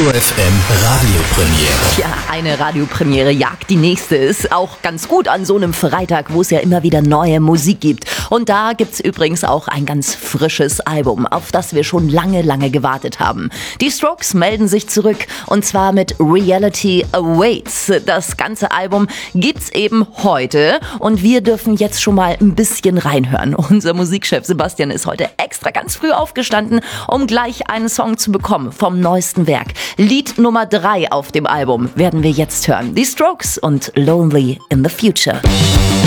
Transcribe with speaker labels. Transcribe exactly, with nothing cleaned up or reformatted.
Speaker 1: Ego F M Radiopremiere.
Speaker 2: Ja, eine Radiopremiere jagt die nächste. Ist auch ganz gut an so einem Freitag, wo es ja immer wieder neue Musik gibt. Und da gibt's übrigens auch ein ganz frisches Album, auf das wir schon lange, lange gewartet haben. Die Strokes melden sich zurück und zwar mit Reality Awaits. Das ganze Album gibt's eben heute und wir dürfen jetzt schon mal ein bisschen reinhören. Unser Musikchef Sebastian ist heute extra ganz früh aufgestanden, um gleich einen Song zu bekommen vom neuesten Werk. Lied Nummer drei auf dem Album werden wir jetzt hören. Die Strokes und Lonely in the Future.